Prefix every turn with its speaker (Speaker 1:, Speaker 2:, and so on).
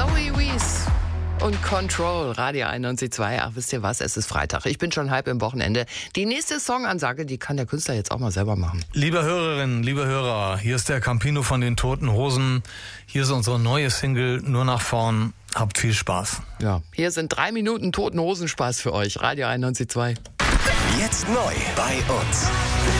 Speaker 1: Zoe Wees und Control, Radio 91.2. Ach, wisst ihr was? Es ist Freitag. Ich bin schon halb im Wochenende. Die nächste Songansage, die kann der Künstler jetzt auch mal selber machen.
Speaker 2: Liebe Hörerinnen, liebe Hörer, hier ist der Campino von den Toten Hosen. Hier ist unsere neue Single Nur nach vorn. Habt viel Spaß.
Speaker 1: Ja, hier sind 3 Minuten Toten Hosen Spaß für euch. Radio 91.2.
Speaker 3: Jetzt neu bei uns.